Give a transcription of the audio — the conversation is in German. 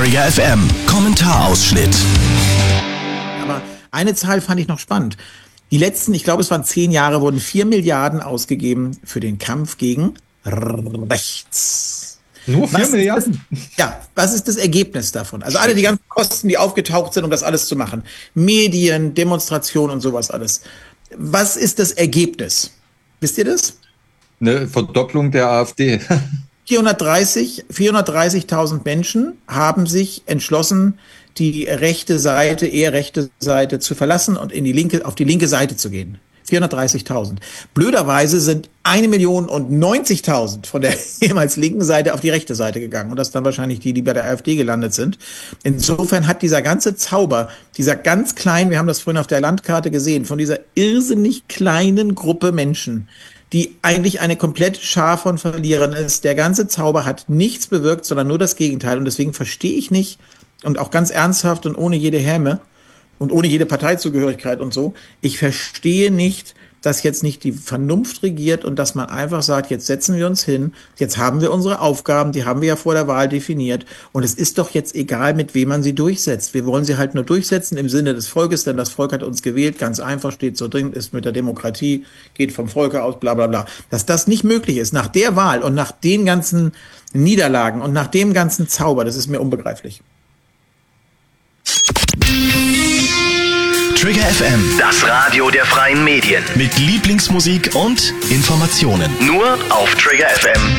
Trigger FM Kommentarausschnitt. Aber eine Zahl fand ich noch spannend. Die letzten, ich glaube es waren 10 Jahre, wurden 4 Milliarden ausgegeben für den Kampf gegen rechts. Nur 4 Milliarden? Was ist das Ergebnis davon? Also alle die ganzen Kosten, die aufgetaucht sind, um das alles zu machen. Medien, Demonstrationen und sowas alles. Was ist das Ergebnis? Wisst ihr das? Eine Verdopplung der AfD. 430.000 Menschen haben sich entschlossen, die rechte Seite, eher rechte Seite zu verlassen und auf die linke Seite zu gehen. 430.000. Blöderweise sind 1.090.000 von der ehemals linken Seite auf die rechte Seite gegangen. Und das dann wahrscheinlich die bei der AfD gelandet sind. Insofern hat dieser ganze Zauber, dieser ganz kleinen, wir haben das vorhin auf der Landkarte gesehen, von dieser irrsinnig kleinen Gruppe Menschen, die eigentlich eine komplette Schar von Verlierern ist. Der ganze Zauber hat nichts bewirkt, sondern nur das Gegenteil. Und deswegen verstehe ich nicht, und auch ganz ernsthaft und ohne jede Häme und ohne jede Parteizugehörigkeit und so, ich verstehe nicht, dass jetzt nicht die Vernunft regiert und dass man einfach sagt, jetzt setzen wir uns hin, jetzt haben wir unsere Aufgaben, die haben wir ja vor der Wahl definiert und es ist doch jetzt egal, mit wem man sie durchsetzt. Wir wollen sie halt nur durchsetzen im Sinne des Volkes, denn das Volk hat uns gewählt, ganz einfach, steht so drin, ist mit der Demokratie, geht vom Volke aus, bla bla bla. Dass das nicht möglich ist, nach der Wahl und nach den ganzen Niederlagen und nach dem ganzen Zauber, das ist mir unbegreiflich. Trigger FM, Das Radio der freien Medien. mit Lieblingsmusik und Informationen. Nur auf triggerfm.de.